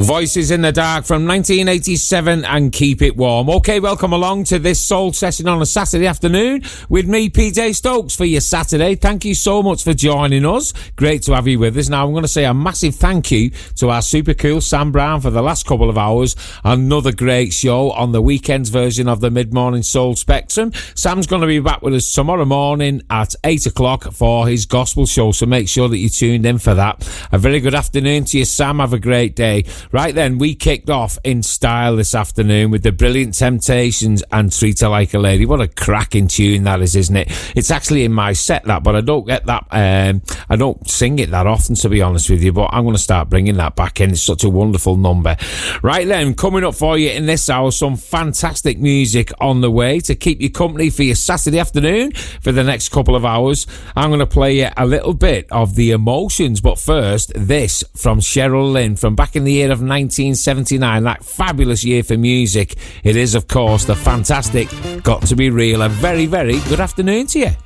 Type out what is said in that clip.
Voices in the Dark from 1987 and Keep It Warm. Okay, welcome along to this soul session on a Saturday afternoon with me, PJ Stokes, for your Saturday. Thank you so much for joining us. Great to have you with us. Now, I'm going to say a massive thank you to our super cool Sam Brown for the last couple of hours. Another great show on the weekend's version of the Mid-Morning Soul Spectrum. Sam's going to be back with us tomorrow morning at 8 o'clock for his gospel show, so make sure that you're tuned in for that. A very good afternoon to you, Sam. Have a great day. Right then, we kicked off in style this afternoon with the Brilliant Temptations and Treat Her Like a Lady. What a cracking tune that is, isn't it? It's actually in my set, that, but I don't get that. I don't sing it that often, to be honest with you, but I'm going to start bringing that back in. It's such a wonderful number. Right then, coming up for you in this hour, some fantastic music on the way to keep you company for your Saturday afternoon for the next couple of hours. I'm going to play you a little bit of The Emotions, but first, this from Cheryl Lynn from back in the year of 1979, that fabulous year for music. It is, of course, the fantastic Got to Be Real. A very, very good afternoon to you.